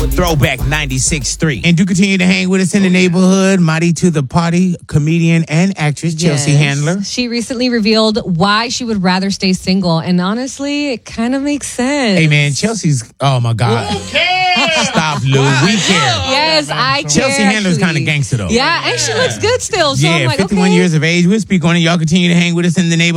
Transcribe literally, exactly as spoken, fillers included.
Throwback ninety-six point three. And do continue to hang with us in the neighborhood. Mighty to the party, comedian and actress Chelsea Yes. Handler. She recently revealed why she would rather stay single. And honestly, it kind of makes sense. Hey, man, Chelsea's, oh, my God. Stop, Lou. We care. Yes, I care. Chelsea Handler's actually. kind of gangster, though. Yeah, and she looks good still. So yeah, I'm like, fifty-one okay. years of age. We'll speak on it. Y'all continue to hang with us in the neighborhood.